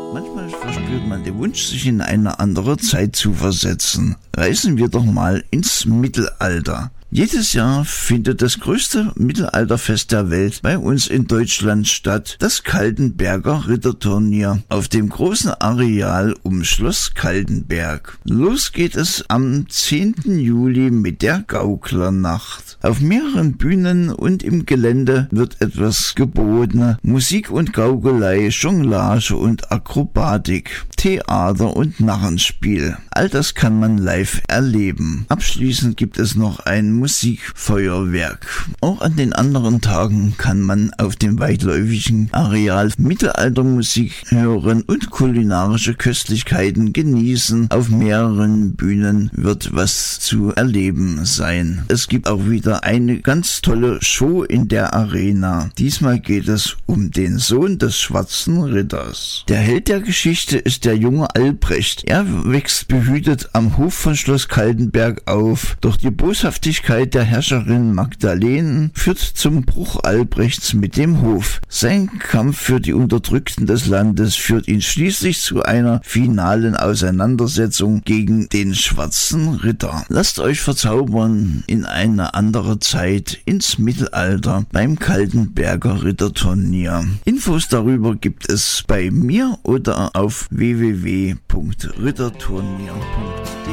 Manchmal verspürt man den Wunsch, sich in eine andere Zeit zu versetzen. Reisen wir doch mal ins Mittelalter. Jedes Jahr findet das größte Mittelalterfest der Welt bei uns in Deutschland statt, das Kaltenberger Ritterturnier, auf dem großen Areal um Schloss Kaltenberg. Los geht es am 10. Juli mit der Gauklernacht. Auf mehreren Bühnen und im Gelände wird etwas geboten. Musik und Gaukelei, Jonglage und Akrobatik, Theater und Narrenspiel. All das kann man live erleben. Abschließend gibt es noch ein Musikfeuerwerk. Auch an den anderen Tagen kann man auf dem weitläufigen Areal Mittelaltermusik hören und kulinarische Köstlichkeiten genießen. Auf mehreren Bühnen wird was zu erleben sein. Es gibt auch wieder eine ganz tolle Show in der Arena. Diesmal geht es um den Sohn des Schwarzen Ritters. Der Held der Geschichte ist der junge Albrecht. Er wächst behütet am Hof von Schloss Kaltenberg auf. Doch die Boshaftigkeit der Herrscherin Magdalene führt zum Bruch Albrechts mit dem Hof. Sein Kampf für die Unterdrückten des Landes führt ihn schließlich zu einer finalen Auseinandersetzung gegen den Schwarzen Ritter. Lasst euch verzaubern in eine andere Zeit, ins Mittelalter, beim Kaltenberger Ritterturnier. Infos darüber gibt es bei mir oder auf www.ritterturnier.de.